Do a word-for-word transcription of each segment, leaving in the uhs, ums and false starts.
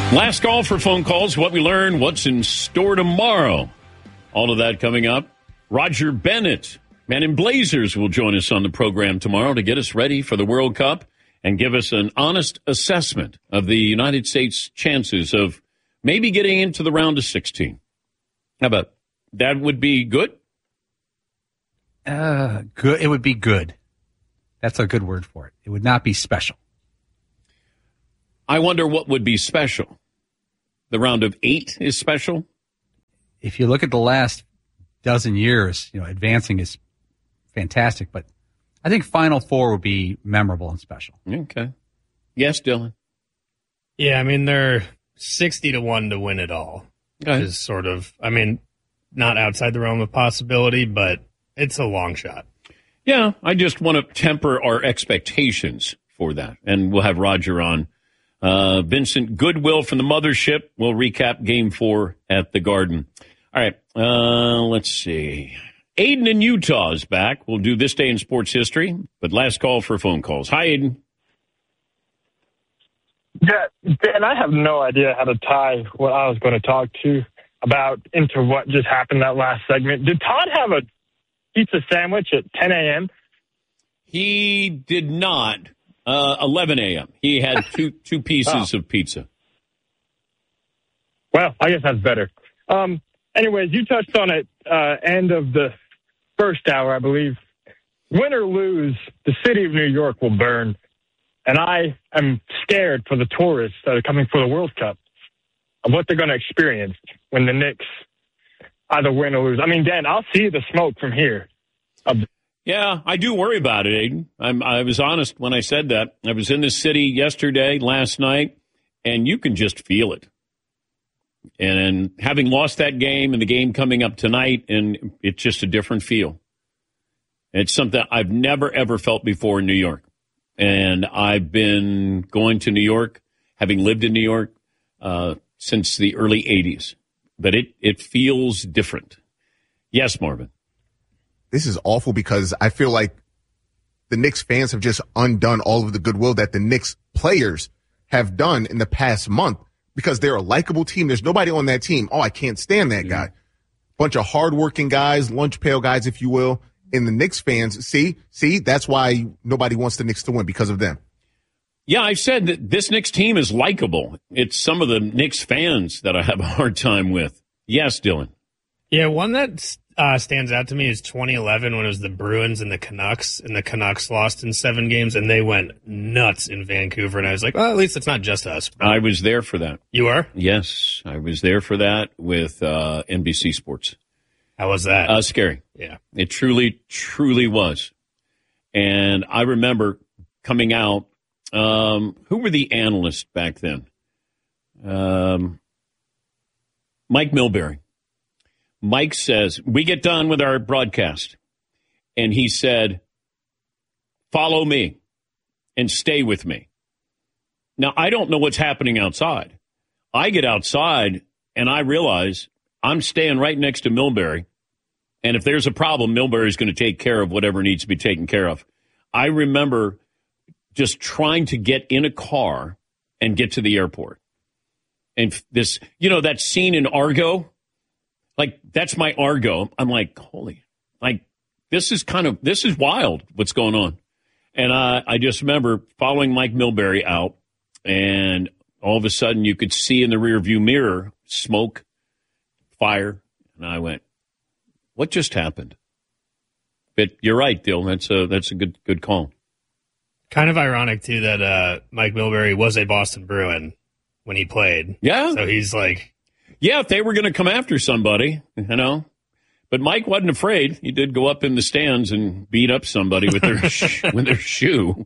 Last call for phone calls, what we learned, what's in store tomorrow. All of that coming up. Roger Bennett, Man in Blazers, will join us on the program tomorrow to get us ready for the World Cup and give us an honest assessment of the United States' chances of maybe getting into the round of sixteen. How about that? Would be good? Uh, good. It would be good. That's a good word for it. It would not be special. I wonder what would be special. The round of eight is special? If you look at the last dozen years, you know, advancing is fantastic, but I think Final Four would be memorable and special. Okay. Yes, Dylan? Yeah, I mean, they're sixty to one to win it all. Okay. Is sort of, I mean, not outside the realm of possibility, but it's a long shot. Yeah, I just want to temper our expectations for that. And we'll have Roger on. Uh, Vincent Goodwill from the Mothership will recap Game four at the Garden. All right, uh, let's see. Aiden in Utah is back. We'll do This Day in Sports History, but last call for phone calls. Hi, Aiden. Yeah, Dan, I have no idea how to tie what I was going to talk to about into what just happened that last segment. Did Todd have a pizza sandwich at ten a.m.? He did not. Uh, eleven a.m. He had two two pieces oh. of pizza. Well, I guess that's better. Um, anyways, you touched on it uh, end of the first hour, I believe. Win or lose, the city of New York will burn. And I am scared for the tourists that are coming for the World Cup of what they're going to experience when the Knicks either win or lose. I mean, Dan, I'll see the smoke from here. Of- Yeah, I do worry about it, Aiden. I'm, I was honest when I said that. I was in the city yesterday, last night, and you can just feel it. And having lost that game and the game coming up tonight, and it's just a different feel. It's something I've never, ever felt before in New York. And I've been going to New York, having lived in New York uh, since the early eighties. But it, it feels different. Yes, Marvin. This is awful because I feel like the Knicks fans have just undone all of the goodwill that the Knicks players have done in the past month because they're a likable team. There's nobody on that team. Oh, I can't stand that guy. Bunch of hardworking guys, lunch pail guys, if you will. And the Knicks fans, see, see, that's why nobody wants the Knicks to win, because of them. Yeah, I said that this Knicks team is likable. It's some of the Knicks fans that I have a hard time with. Yes, Dylan. Yeah, one that uh, stands out to me is twenty eleven when it was the Bruins and the Canucks, and the Canucks lost in seven games, and they went nuts in Vancouver. And I was like, well, at least it's not just us. I was there for that. You were? Yes, I was there for that with uh, N B C Sports. How was that? Uh, scary. Yeah. It truly, truly was. And I remember coming out, um, who were the analysts back then? Um, Mike Milbury. Mike says, we get done with our broadcast. And he said, follow me and stay with me. Now, I don't know what's happening outside. I get outside and I realize I'm staying right next to Milbury. And if there's a problem, Milbury is going to take care of whatever needs to be taken care of. I remember just trying to get in a car and get to the airport. And this, you know, that scene in Argo, like, that's my Argo. I'm like, holy, like, this is kind of, this is wild what's going on. And I, I just remember following Mike Milbury out, and all of a sudden you could see in the rearview mirror smoke, fire. And I went, what just happened? But you're right, Dill. That's a, that's a good, good call. Kind of ironic, too, that uh, Mike Milbury was a Boston Bruin when he played. Yeah. So he's like... Yeah, if they were going to come after somebody, you know. But Mike wasn't afraid. He did go up in the stands and beat up somebody with their sh- with their shoe.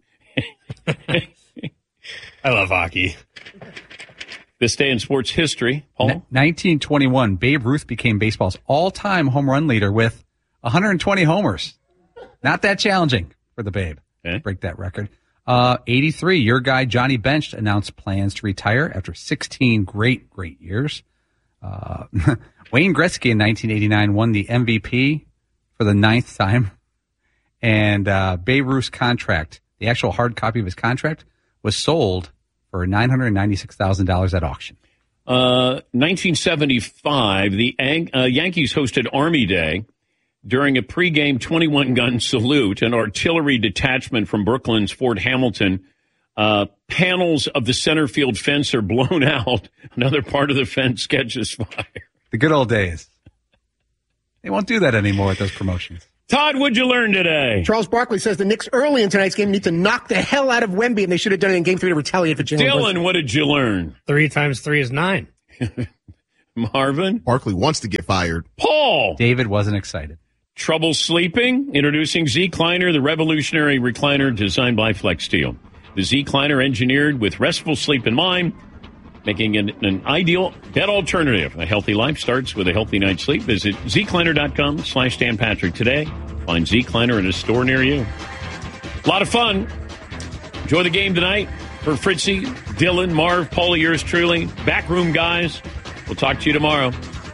I love hockey. This day in sports history, Paul. nineteen twenty-one, Babe Ruth became baseball's all-time home run leader with one hundred twenty homers. Not that challenging for the Babe. Okay. Break that record. Uh, eighty-three, your guy Johnny Bench announced plans to retire after sixteen great, great years. Uh, Wayne Gretzky in nineteen eighty-nine won the M V P for the ninth time. And uh, Babe Ruth's contract, the actual hard copy of his contract, was sold for nine hundred ninety-six thousand dollars at auction. Uh, nineteen seventy-five, the Yan- uh, Yankees hosted Army Day. During a pregame twenty-one gun salute, an artillery detachment from Brooklyn's Fort Hamilton, uh, panels of the center field fence are blown out. Another part of the fence catches fire. The good old days. They won't do that anymore at those promotions. Todd, what'd you learn today? Charles Barkley says the Knicks early in tonight's game need to knock the hell out of Wemby, and they should have done it in game three to retaliate for Jalen Dylan, Brunson. what did you learn? Three times three is nine. Marvin? Barkley wants to get fired. Paul? David wasn't excited. Trouble sleeping? Introducing Z-Kleiner, the revolutionary recliner designed by Flex Steel. The Z-Kleiner engineered with restful sleep in mind, making it an ideal bed alternative. A healthy life starts with a healthy night's sleep. Visit Z-Kleiner.com slash Dan Patrick today. Find Z-Kleiner in a store near you. A lot of fun. Enjoy the game tonight. For Fritzy, Dylan, Marv, Paulie, yours truly, backroom guys. We'll talk to you tomorrow.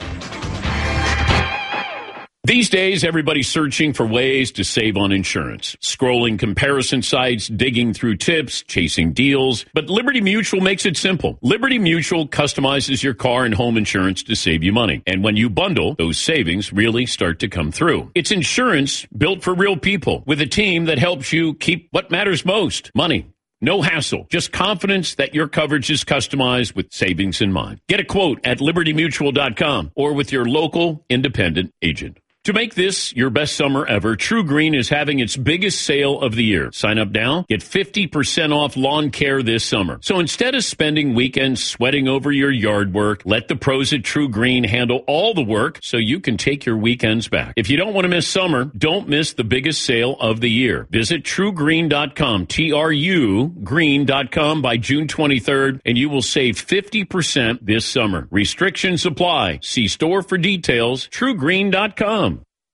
These days, everybody's searching for ways to save on insurance. Scrolling comparison sites, digging through tips, chasing deals. But Liberty Mutual makes it simple. Liberty Mutual customizes your car and home insurance to save you money. And when you bundle, those savings really start to come through. It's insurance built for real people with a team that helps you keep what matters most, money. No hassle, just confidence that your coverage is customized with savings in mind. Get a quote at liberty mutual dot com or with your local independent agent. To make this your best summer ever, True Green is having its biggest sale of the year. Sign up now, get fifty percent off lawn care this summer. So instead of spending weekends sweating over your yard work, let the pros at True Green handle all the work so you can take your weekends back. If you don't want to miss summer, don't miss the biggest sale of the year. Visit true green dot com, T R U green dot com by June twenty-third, and you will save fifty percent this summer. Restrictions apply. See store for details, true green dot com.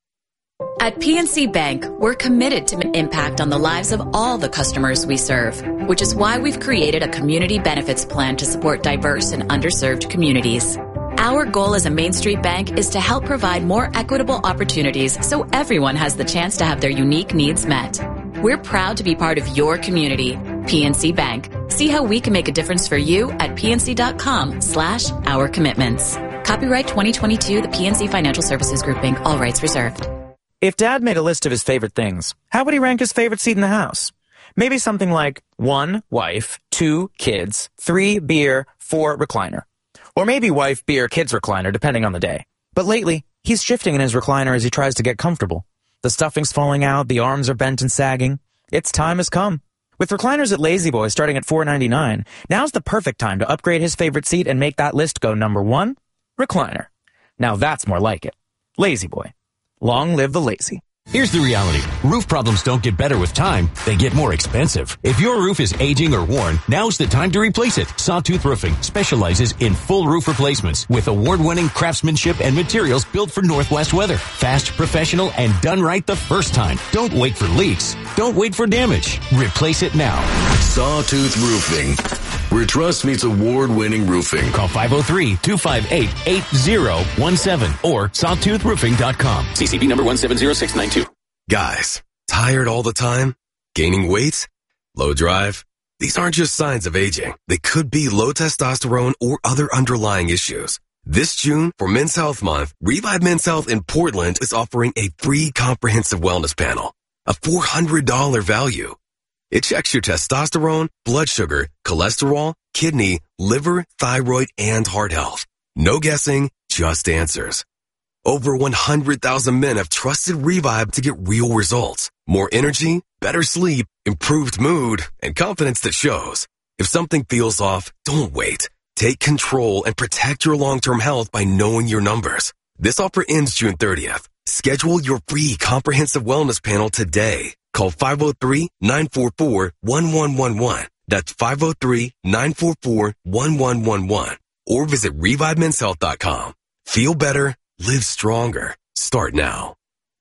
At P N C Bank, we're committed to an impact on the lives of all the customers we serve, which is why we've created a community benefits plan to support diverse and underserved communities. Our goal as a Main Street bank is to help provide more equitable opportunities so everyone has the chance to have their unique needs met. We're proud to be part of your community. P N C Bank. See how we can make a difference for you at pnc.com slash our commitments. Copyright twenty twenty-two, the P N C Financial Services Group, Incorporated. All rights reserved. If Dad made a list of his favorite things, how would he rank his favorite seat in the house? Maybe something like one, wife, two, kids, three, beer, four, recliner. Or maybe wife, beer, kids, recliner, depending on the day. But lately, he's shifting in his recliner as he tries to get comfortable. The stuffing's falling out, the arms are bent and sagging. Its time has come. With recliners at Lazy Boy starting at four ninety-nine, now's the perfect time to upgrade his favorite seat and make that list go number one, recliner. Now that's more like it. Lazy Boy. Long live the lazy. Here's the reality. Roof problems don't get better with time. They get more expensive. If your roof is aging or worn, now's the time to replace it. Sawtooth Roofing specializes in full roof replacements with award-winning craftsmanship and materials built for Northwest weather. Fast, professional, and done right the first time. Don't wait for leaks. Don't wait for damage. Replace it now. Sawtooth Roofing, where trust meets award-winning roofing. Call five oh three, two five eight, eight oh one seven or sawtooth roofing dot com. C C B number one seven zero six nine two. Guys, tired all the time? Gaining weight? Low drive? These aren't just signs of aging. They could be low testosterone or other underlying issues. This June, for Men's Health Month, Revive Men's Health in Portland is offering a free comprehensive wellness panel, a four hundred dollars value. It checks your testosterone, blood sugar, cholesterol, kidney, liver, thyroid, and heart health. No guessing, just answers. Over one hundred thousand men have trusted Revive to get real results. More energy, better sleep, improved mood, and confidence that shows. If something feels off, don't wait. Take control and protect your long-term health by knowing your numbers. This offer ends June thirtieth. Schedule your free comprehensive wellness panel today. Call five oh three, nine four four, one one one one. That's five oh three, nine four four, one one one one. Or visit revive men's health dot com. Feel better. Live stronger. Start now.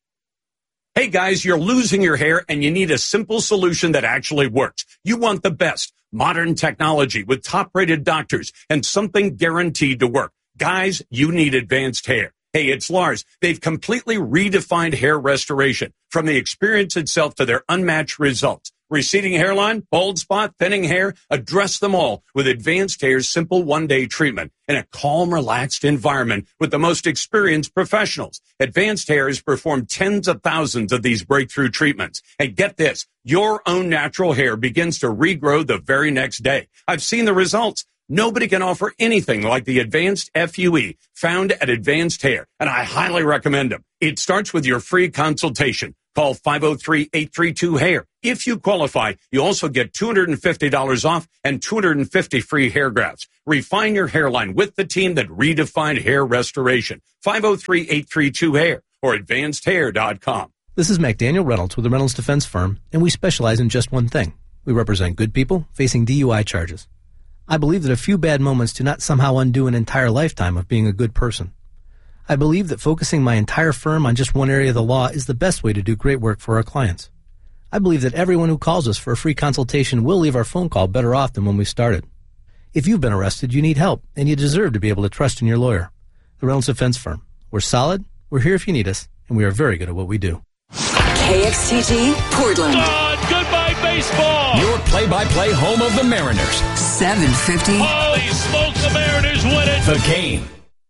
Hey guys, you're losing your hair and you need a simple solution that actually works. You want the best modern technology with top-rated doctors and something guaranteed to work. Guys, you need Advanced Hair. Hey, it's Lars. They've completely redefined hair restoration, from the experience itself to their unmatched results. Receding hairline, bald spot, thinning hair, address them all with Advanced Hair's simple one-day treatment in a calm, relaxed environment with the most experienced professionals. Advanced Hair has performed tens of thousands of these breakthrough treatments. And get this, your own natural hair begins to regrow the very next day. I've seen the results. Nobody can offer anything like the Advanced F U E found at Advanced Hair, and I highly recommend them. It starts with your free consultation. Call five oh three, eight three two, hair. If you qualify, you also get two hundred fifty dollars off and two hundred fifty free hair grafts. Refine your hairline with the team that redefined hair restoration. five oh three, eight three two, hair or advanced hair dot com. This is McDaniel Reynolds with the Reynolds Defense Firm, and we specialize in just one thing. We represent good people facing D U I charges. I believe that a few bad moments do not somehow undo an entire lifetime of being a good person. I believe that focusing my entire firm on just one area of the law is the best way to do great work for our clients. I believe that everyone who calls us for a free consultation will leave our phone call better off than when we started. If you've been arrested, you need help, and you deserve to be able to trust in your lawyer. The Reynolds Defense Firm. We're solid, we're here if you need us, and we are very good at what we do. K X T G, Portland. God, goodbye baseball. Your play-by-play home of the Mariners. seven fifty. Holy smokes, the Mariners win it. The Game.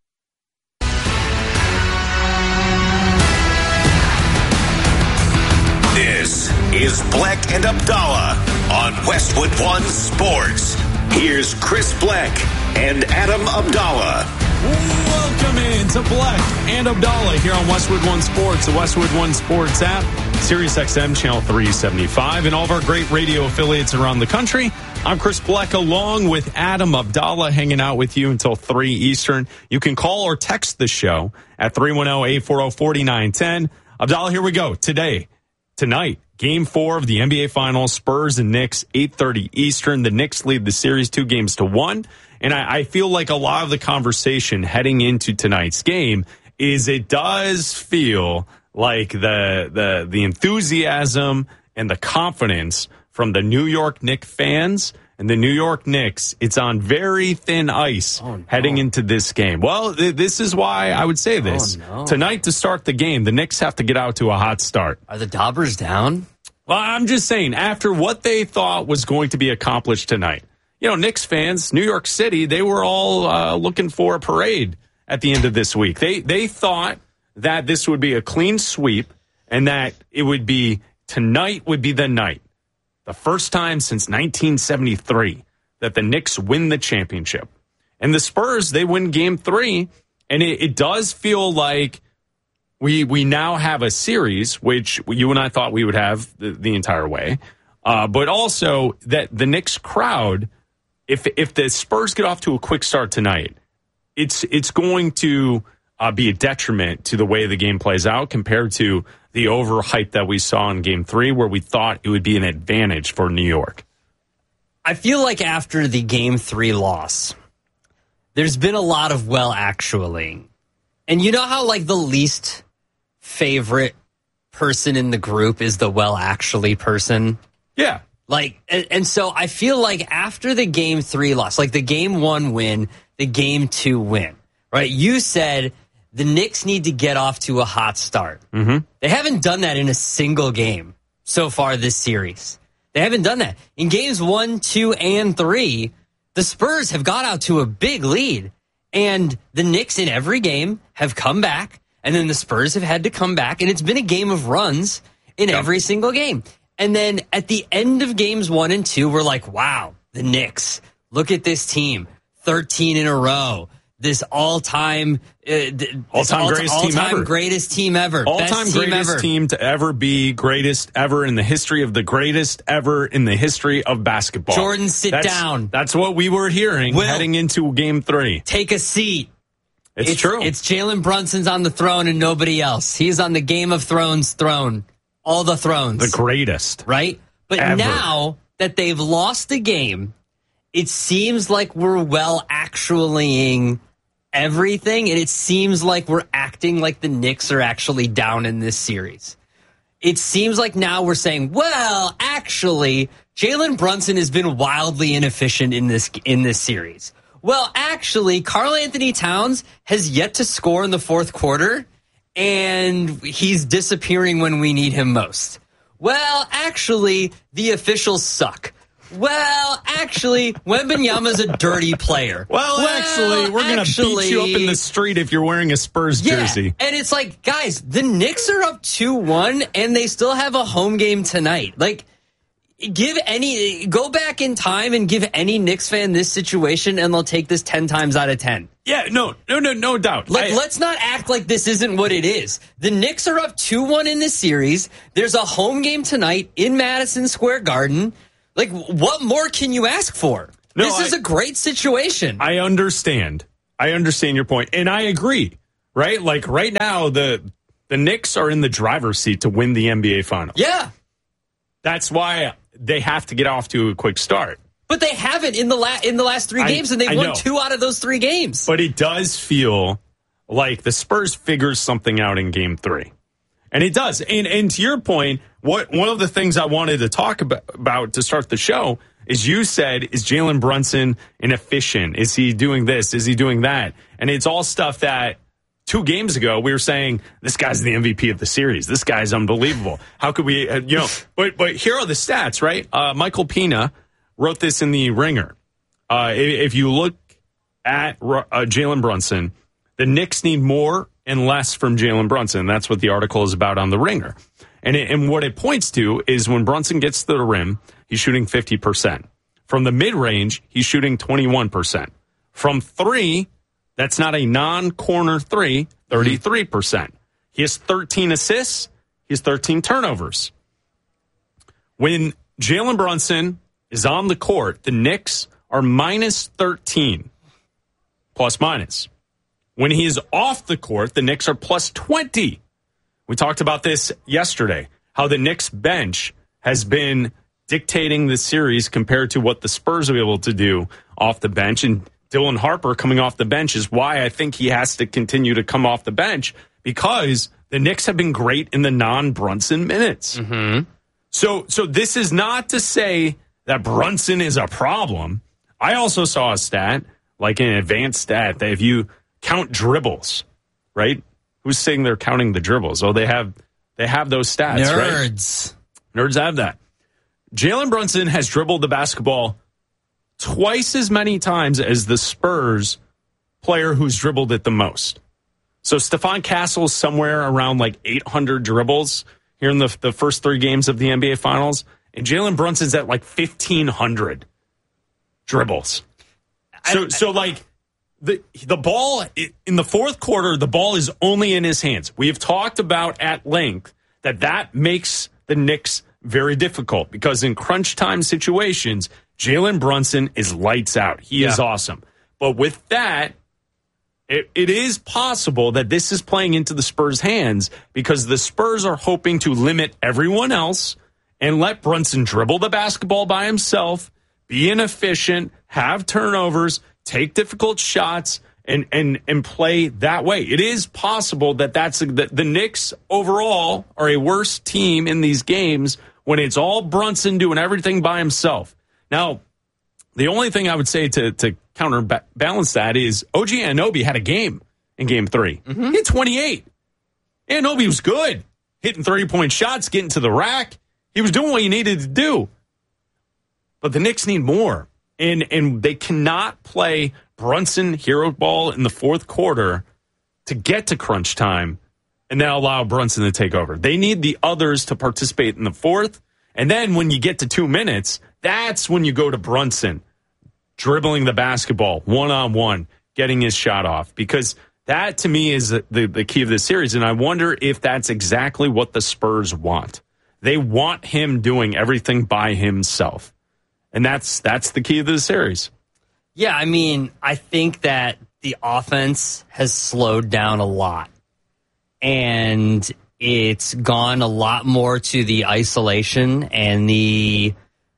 This is Black and Abdallah on Westwood One Sports. Here's Chris Black and Adam Abdallah. Welcome in to Black and Abdallah here on Westwood One Sports, the Westwood One Sports app, Sirius X M Channel three seventy-five, and all of our great radio affiliates around the country. I'm Chris Black along with Adam Abdallah hanging out with you until three Eastern. You can call or text the show at three one zero, eight four zero, four nine one zero. Abdallah, here we go. Today, tonight, Game four of the N B A Finals, Spurs and Knicks, eight thirty Eastern. The Knicks lead the series two games to one. And I, I feel like a lot of the conversation heading into tonight's game is it does feel like the the the enthusiasm and the confidence from the New York Knicks fans and the New York Knicks, it's on very thin ice oh, no. heading into this game. Well, th- this is why I would say this. Oh, no. Tonight to start the game, the Knicks have to get out to a hot start. Are the Daubers down? Well, I'm just saying, after what they thought was going to be accomplished tonight, you know, Knicks fans, New York City, they were all uh, looking for a parade at the end of this week. They they thought that this would be a clean sweep and that it would be, tonight would be the night. The first time since nineteen seventy-three that the Knicks win the championship. And the Spurs, they win game three, and it, it does feel like we we now have a series, which you and I thought we would have the, the entire way. Uh, but also that the Knicks crowd, if if the Spurs get off to a quick start tonight, it's it's going to uh, be a detriment to the way the game plays out compared to the overhype that we saw in game three, where we thought it would be an advantage for New York. I feel like after the game three loss, there's been a lot of well, actually. And you know how, like, the least favorite person in the group is the well, actually person? Yeah. Like, and, and so I feel like after the game three loss, like the game one win, the game two win, right? You said the Knicks need to get off to a hot start. Mm-hmm. They haven't done that in a single game so far this series. They haven't done that. In games one, two, and three, the Spurs have got out to a big lead. And the Knicks in every game have come back. And then the Spurs have had to come back. And it's been a game of runs in yep. every single game. And then at the end of games one and two, we're like, wow, the Knicks, look at this team. thirteen in a row. This all-time, uh, all-time all greatest all-time team ever. greatest team ever. All-time Best greatest team, team to ever be greatest ever in the history of the greatest ever in the history of basketball. Jordan, sit that's, down. That's what we were hearing Will, heading into game three. Take a seat. It's, it's true. It's Jalen Brunson's on the throne and nobody else. He's on the Game of Thrones throne. All the thrones. The greatest. Right? But ever. Now that they've lost the game, it seems like we're well actuallying everything, and it seems like we're acting like the Knicks are actually down in this series. It seems like now we're saying, well, actually, Jalen Brunson has been wildly inefficient in this in this series. Well, actually, Karl Anthony Towns has yet to score in the fourth quarter, and he's disappearing when we need him most. well, actually, the officials suck. Well, actually, Wembanyama's a dirty player. Well, well actually, we're going to beat you up in the street if you're wearing a Spurs yeah, jersey. And it's like, guys, the Knicks are up two one, and they still have a home game tonight. Like, give any, go back in time and give any Knicks fan this situation, and they'll take this ten times out of ten. Yeah, no, no, no, no doubt. Like, I, let's not act like this isn't what it is. The Knicks are up two one in this series. There's a home game tonight in Madison Square Garden. Like, what more can you ask for? No, this is I, a great situation. I understand. I understand your point, and I agree, right? Like, right now, the the Knicks are in the driver's seat to win the N B A Finals. Yeah. That's why they have to get off to a quick start. But they haven't in the, la- in the last three games, I, and they've I won know. two out of those three games. But it does feel like the Spurs figures something out in game three. And it does. And and to your point, what one of the things I wanted to talk about, about to start the show is you said, is Jalen Brunson inefficient? Is he doing this? Is he doing that? And it's all stuff that two games ago we were saying, this guy's the M V P of the series. This guy's unbelievable. How could we, uh, you know, but but here are the stats, right? Uh, Michael Pina wrote this in the Ringer. Uh, if, if you look at uh, Jalen Brunson, the Knicks need more and less from Jalen Brunson. That's what the article is about on the Ringer. And, it, and what it points to is when Brunson gets to the rim, he's shooting fifty percent. From the mid-range, he's shooting twenty-one percent. From three, that's not a non-corner three, thirty-three percent. He has thirteen assists. He has thirteen turnovers. When Jalen Brunson is on the court, the Knicks are minus thirteen, plus minus. When he is off the court, the Knicks are plus twenty. We talked about this yesterday, how the Knicks bench has been dictating the series compared to what the Spurs are able to do off the bench. And Dylan Harper coming off the bench is why I think he has to continue to come off the bench, because the Knicks have been great in the non-Brunson minutes. Mm-hmm. So, so this is not to say that Brunson is a problem. I also saw a stat, like an advanced stat, that if you count dribbles, right? Who's saying they're counting the dribbles? Oh, they have they have those stats, Nerds. right? Nerds have that. Jalen Brunson has dribbled the basketball twice as many times as the Spurs player who's dribbled it the most. So Stephon Castle is somewhere around like eight hundred dribbles here in the, the first three games of the N B A Finals, and Jalen Brunson's at like fifteen hundred dribbles. So, I, so like... The the ball, in the fourth quarter, the ball is only in his hands. We have talked about at length that that makes the Knicks very difficult, because in crunch time situations, Jalen Brunson is lights out. He yeah. is awesome. But with that, it, it is possible that this is playing into the Spurs' hands, because the Spurs are hoping to limit everyone else and let Brunson dribble the basketball by himself, be inefficient, have turnovers, take difficult shots, and and and play that way. It is possible that that's the, the Knicks overall are a worse team in these games when it's all Brunson doing everything by himself. Now, the only thing I would say to to counterbalance that is O G Anunoby had a game in game three. Mm-hmm. He had twenty-eight. Anunoby was good, hitting thirty-point shots, getting to the rack. He was doing what he needed to do. But the Knicks need more. And and they cannot play Brunson hero ball in the fourth quarter to get to crunch time and then allow Brunson to take over. They need the others to participate in the fourth. And then when you get to two minutes, that's when you go to Brunson dribbling the basketball one-on-one, getting his shot off. Because that, to me, is the, the, the key of this series. And I wonder if that's exactly what the Spurs want. They want him doing everything by himself. And that's that's the key to the series. Yeah, I mean, I think that the offense has slowed down a lot. And it's gone a lot more to the isolation and the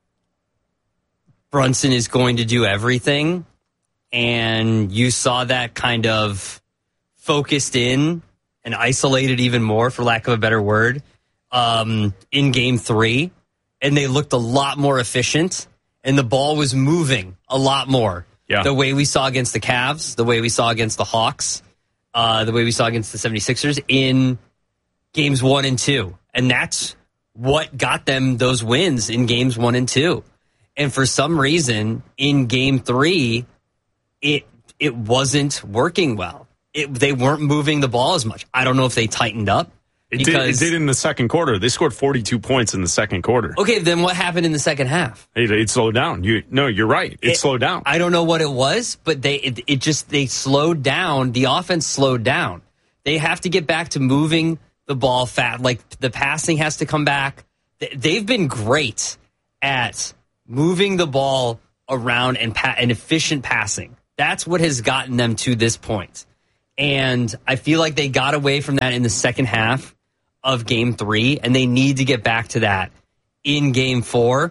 Brunson is going to do everything. And you saw that kind of focused in and isolated even more, for lack of a better word, um, in game three. And they looked a lot more efficient. And the ball was moving a lot more. Yeah. The way we saw against the Cavs, the way we saw against the Hawks, uh, the way we saw against the seventy-sixers in games one and two. And that's what got them those wins in games one and two. And for some reason, in game three, it it wasn't working well. It, they weren't moving the ball as much. I don't know if they tightened up. It did, it did in the second quarter. They scored forty-two points in the second quarter. Okay, then what happened in the second half? It, it slowed down. You no, you're right. It, it slowed down. I don't know what it was, but they it, it just they slowed down. The offense slowed down. They have to get back to moving the ball fast. Like the passing has to come back. They've been great at moving the ball around and pa- and efficient passing. That's what has gotten them to this point. And I feel like they got away from that in the second half of game three, and they need to get back to that in game four.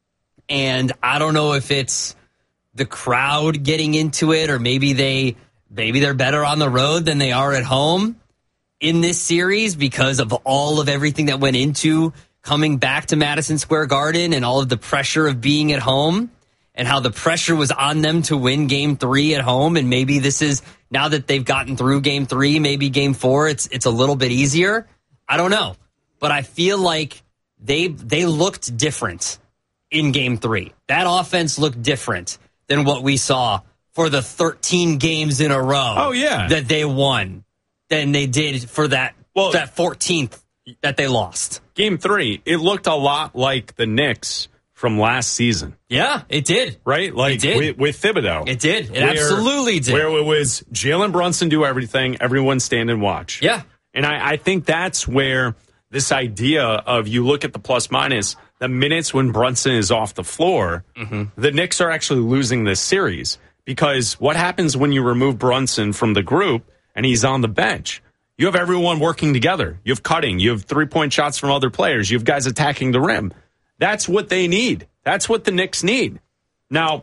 And I don't know if it's the crowd getting into it, or maybe they maybe they're better on the road than they are at home in this series because of all of everything that went into coming back to Madison Square Garden and all of the pressure of being at home and how the pressure was on them to win game three at home. And maybe this is, now that they've gotten through game three, maybe game four, it's it's a little bit easier. I don't know. But I feel like they they looked different in game three. That offense looked different than what we saw for the thirteen games in a row. Oh, yeah. That they won than they did for that, well, that fourteenth that they lost. Game three, it looked a lot like the Knicks from last season. Yeah, it did. Right? Like it did. With, with Thibodeau. It did. It where, absolutely did. Where it was Jalen Brunson do everything, everyone stand and watch. Yeah. And I, I think that's where this idea of you look at the plus minus, the minutes when Brunson is off the floor, mm-hmm. the Knicks are actually losing this series. Because what happens when you remove Brunson from the group and he's on the bench? You have everyone working together. You have cutting. You have three-point shots from other players. You have guys attacking the rim. That's what they need. That's what the Knicks need. Now,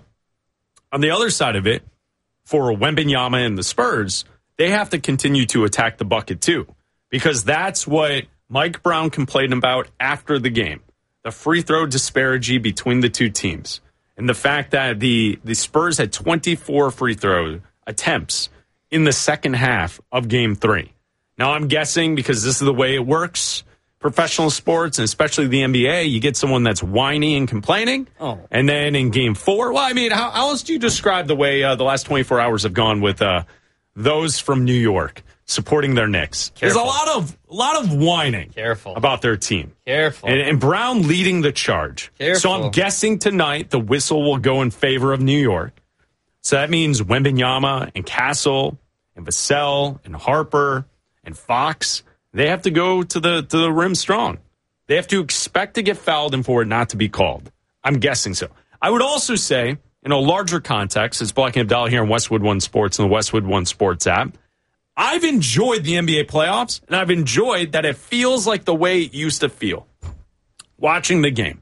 on the other side of it, for Wembanyama and the Spurs, they have to continue to attack the bucket too, because that's what Mike Brown complained about after the game, the free throw disparity between the two teams, and the fact that the, the Spurs had twenty-four free throw attempts in the second half of game three. Now, I'm guessing because this is the way it works, professional sports, and especially the N B A, you get someone that's whiny and complaining. Oh. And then in game four, well, I mean, how, how else do you describe the way uh, the last twenty-four hours have gone with uh, those from New York supporting their Knicks? Careful. There's a lot of a lot of whining Careful. about their team. Careful. And, and Brown leading the charge. Careful. So I'm guessing tonight the whistle will go in favor of New York. So that means Wembanyama and Castle and Vassell and Harper and Fox, they have to go to the to the rim strong. They have to expect to get fouled and for it not to be called. I'm guessing so. I would also say, in a larger context, it's Black and Abdallah here on Westwood One Sports and the Westwood One Sports app. I've enjoyed the N B A playoffs, and I've enjoyed that it feels like the way it used to feel. Watching the game.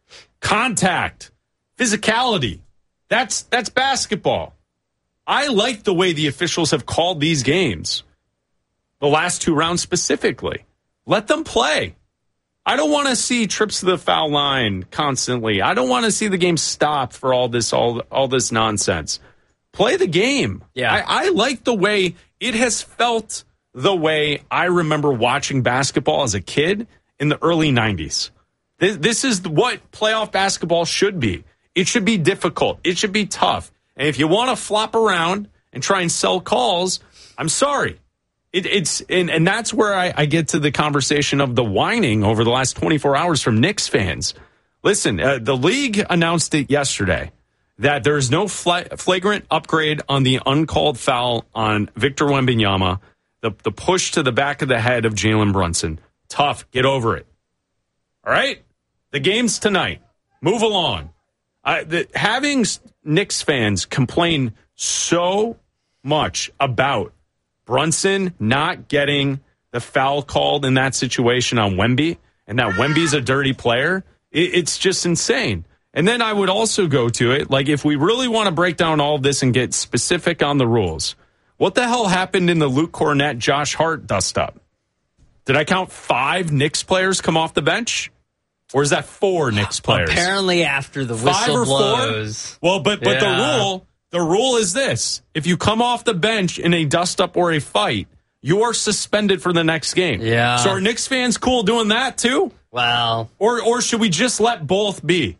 Contact. Physicality. That's that's basketball. I like the way the officials have called these games. The last two rounds specifically. Let them play. I don't want to see trips to the foul line constantly. I don't want to see the game stopped for all this all all this nonsense. Play the game. Yeah. I, I like the way it has felt the way I remember watching basketball as a kid in the early nineties. This, this is what playoff basketball should be. It should be difficult. It should be tough. And if you want to flop around and try and sell calls, I'm sorry. It, it's and, and that's where I, I get to the conversation of the whining over the last twenty-four hours from Knicks fans. Listen, uh, the league announced it yesterday that there is no fla- flagrant upgrade on the uncalled foul on Victor Wembanyama, the, the push to the back of the head of Jalen Brunson. Tough. Get over it. All right? The game's tonight. Move along. Uh, the, having Knicks fans complain so much about Brunson not getting the foul called in that situation on Wemby, and that Wemby's a dirty player, it, it's just insane. And then I would also go to it, like if we really want to break down all of this and get specific on the rules, what the hell happened in the Luke Cornett, Josh Hart dust-up? Did I count five Knicks players come off the bench? Or is that four Knicks players? Apparently after the Five whistle or blows. Four? Well, but but Yeah. the rule the rule is this: if you come off the bench in a dust up or a fight, you are suspended for the next game. Yeah. So are Knicks fans cool doing that too? Well, or or should we just let both be?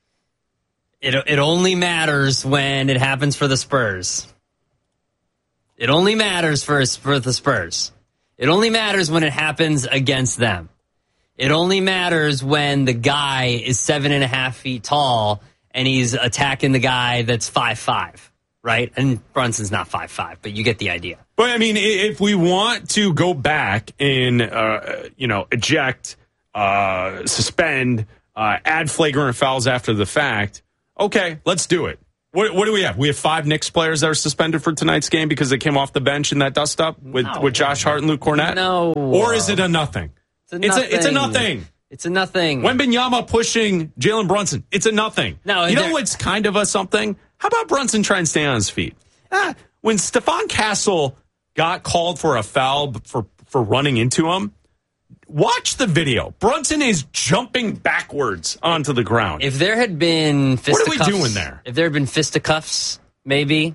It it only matters when it happens for the Spurs. It only matters for for the Spurs. It only matters when it happens against them. It only matters when the guy is seven and a half feet tall and he's attacking the guy that's five five, right? And Brunson's not five five, but you get the idea. But I mean, if we want to go back and uh, you know eject, uh, suspend, uh, add flagrant fouls after the fact, okay, let's do it. What, what do we have? We have five Knicks players that are suspended for tonight's game because they came off the bench in that dust up with, No. with Josh Hart and Luke Cornett? No. Or is it a nothing? It's a It's nothing. a, it's a nothing. It's a nothing. Wembanyama pushing Jalen Brunson. It's a nothing. No, you know there- what's kind of a something? How about Brunson trying to stay on his feet? Ah, when Stephon Castle got called for a foul for, for running into him, watch the video. Brunson is jumping backwards onto the ground. If there had been fisticuffs, What are we doing there? If there had been fisticuffs, maybe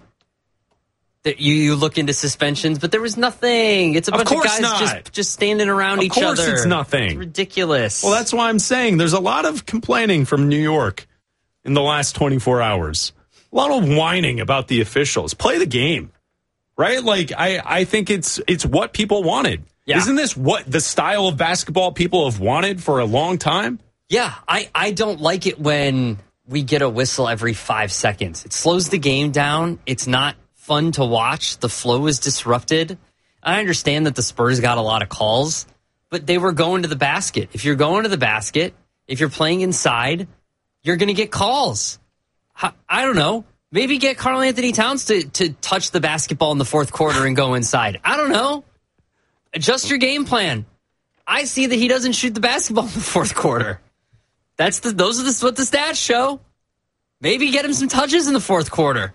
that you, you look into suspensions, but there was nothing. It's a Of bunch of course guys not. just just standing around Of each course other. it's nothing. It's ridiculous. Well, that's why I'm saying there's a lot of complaining from New York in the last twenty-four hours. A lot of whining about the officials. Play the game, right? Like, I, I think it's it's what people wanted. Yeah. Isn't this what the style of basketball people have wanted for a long time? Yeah, I, I don't like it when we get a whistle every five seconds. It slows the game down. It's not fun to watch. The flow is disrupted. I understand that the Spurs got a lot of calls, but they were going to the basket. If you're going to the basket, if you're playing inside, you're going to get calls. I, I don't know. Maybe get Karl Anthony Towns to, to touch the basketball in the fourth quarter and go inside. I don't know. Adjust your game plan. I see that he doesn't shoot the basketball in the fourth quarter. That's the those are the, what the stats show. Maybe get him some touches in the fourth quarter.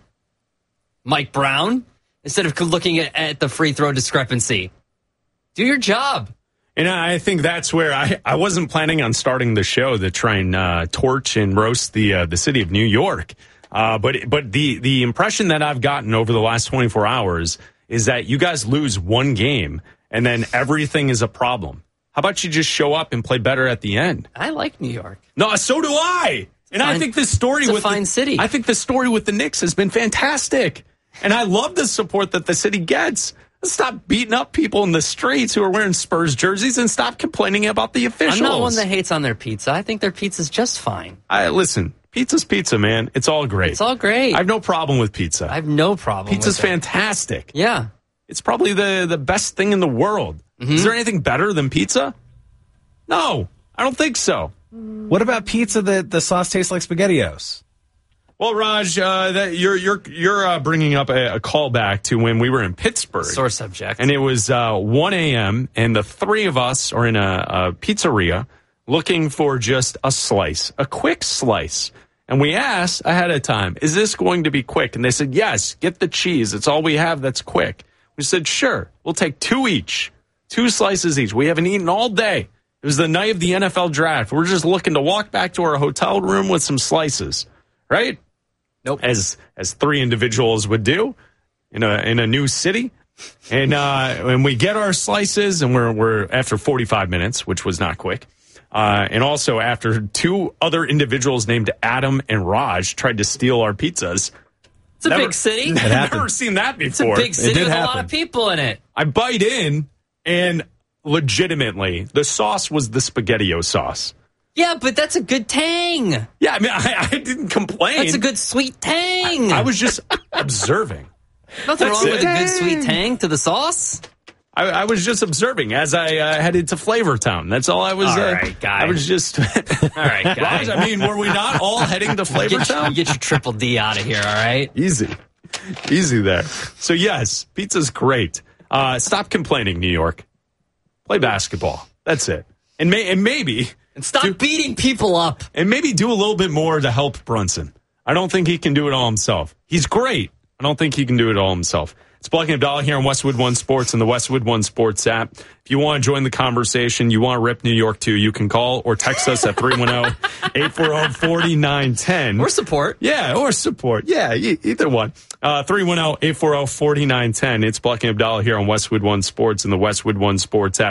Mike Brown, instead of looking at, at the free throw discrepancy. Do your job. And I think that's where I, I wasn't planning on starting the show to try and uh, torch and roast the uh, the city of New York. Uh, but but the, the impression that I've gotten over the last twenty-four hours is that you guys lose one game and then everything is a problem. How about you just show up and play better at the end? I like New York. No, so do I. And fine, I think this story it's a with fine the, city. I think the story with the Knicks has been fantastic. And I love the support that the city gets. Let's stop beating up people in the streets who are wearing Spurs jerseys and stop complaining about the officials. I'm not one that hates on their pizza. I think their pizza's just fine. I listen, pizza's pizza, man. It's all great. It's all great. I have no problem with pizza. I have no problem Pizza's with it. fantastic. Yeah. It's probably the, the best thing in the world. Mm-hmm. Is there anything better than pizza? No, I don't think so. What about pizza that the sauce tastes like SpaghettiOs? Well, Raj, uh, that you're you're you're uh, bringing up a, a callback to when we were in Pittsburgh. Sore subject. And it was uh, one a.m. and the three of us are in a, a pizzeria looking for just a slice, a quick slice. And we asked ahead of time, is this going to be quick? And they said, yes, get the cheese. It's all we have that's quick. We said, sure, we'll take two each, two slices each. We haven't eaten all day. It was the night of the N F L draft. We're just looking to walk back to our hotel room with some slices, right? Nope. As as three individuals would do in a in a new city, and uh, and we get our slices, and we're we're after forty-five minutes, which was not quick, uh, and also after two other individuals named Adam and Raj tried to steal our pizzas. It's a Never- big city. I've never seen that It's a before. big city with a lot of people in it. I bite in, and legitimately, the sauce was the SpaghettiO sauce. Yeah, but that's a good tang. Yeah, I mean, I, I didn't complain. That's a good sweet tang. I, I was just observing. Nothing That's wrong it. with a good sweet tang to the sauce. I, I was just observing as I uh, headed to Flavortown. That's all I was. All uh, right, guy. I was just. All right, guy. Raj, I mean, were we not all heading to Get, your- Flavortown? get your triple D out of here, all right? Easy, easy there. So yes, pizza's great. Uh, stop complaining, New York. Play basketball. That's it. And may and maybe. And stop do, beating people up. And maybe do a little bit more to help Brunson. I don't think he can do it all himself. He's great. I don't think he can do it all himself. It's Black and Abdallah here on Westwood One Sports and the Westwood One Sports app. If you want to join the conversation, you want to rip New York too, you can call or text us at three one zero, eight four zero, four nine one zero. Or support. Yeah, or support. Yeah, e- either one. Uh, three one zero, eight four zero, four nine one zero. It's Black and Abdallah here on Westwood One Sports and the Westwood One Sports app.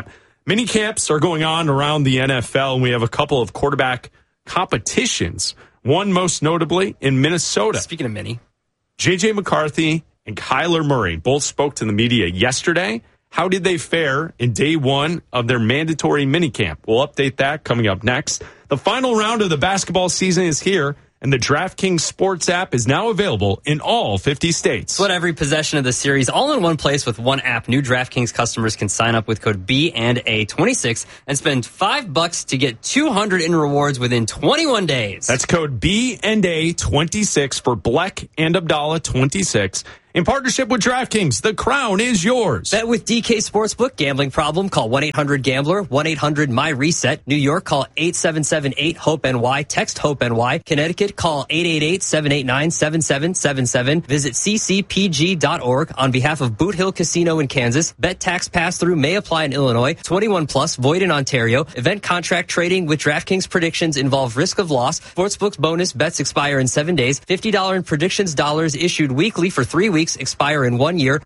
Mini camps are going on around the N F L, and we have a couple of quarterback competitions. One most notably in Minnesota. Speaking of mini, J J McCarthy and Kyler Murray both spoke to the media yesterday. How did they fare in day one of their mandatory minicamp? We'll update that coming up next. The final round of the basketball season is here, and the DraftKings Sports app is now available in all fifty states. Split every possession of the series all in one place with one app. New DraftKings customers can sign up with code B and A twenty-six and spend five bucks to get two hundred in rewards within twenty-one days. That's code B and A twenty-six for Bleck and Abdallah twenty-six. In partnership with DraftKings, the crown is yours. Bet with D K Sportsbook. Gambling problem? Call one eight hundred gambler, one eight hundred my reset. New York, call eight seven seven eight hope N Y. Text HOPE-NY. Connecticut, call eight eight eight, seven eight nine, seven seven seven seven. Visit c c p g dot org on behalf of Boot Hill Casino in Kansas. Bet tax pass-through may apply in Illinois. twenty-one plus, void in Ontario. Event contract trading with DraftKings predictions involve risk of loss. Sportsbook's bonus bets expire in seven days. fifty dollars in predictions dollars issued weekly for three weeks. Expire in one year.